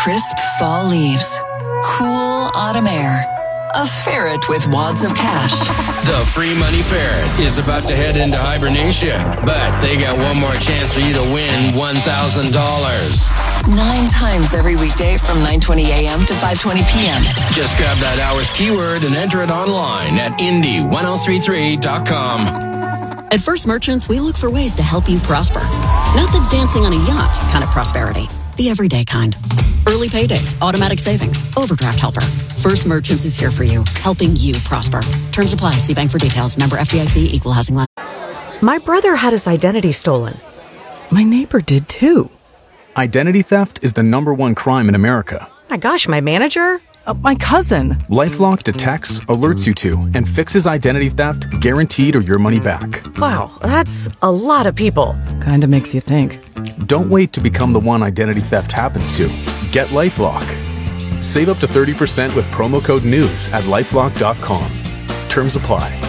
crisp fall leaves, cool autumn air, a ferret with wads of cash. The free money ferret is about to head into hibernation, but they got one more chance for you to win $1,000. 9 times every weekday from 9:20 a.m. to 5:20 p.m. Just grab that hour's keyword and enter it online at Indy1033.com. At First Merchants, we look for ways to help you prosper. Not the dancing on a yacht kind of prosperity, the everyday kind. Early paydays, automatic savings, overdraft helper. First Merchants is here for you, helping you prosper. Terms apply. See bank for details. Member FDIC, Equal Housing Lender. My brother had his identity stolen. My neighbor did too. Identity theft is the #1 crime in America. My gosh, my manager? My cousin. LifeLock detects, alerts you to, and fixes identity theft guaranteed or your money back. Wow, that's a lot of people. Kinda makes you think. Don't wait to become the one identity theft happens to. Get LifeLock. Save up to 30% with promo code NEWS at LifeLock.com. Terms apply.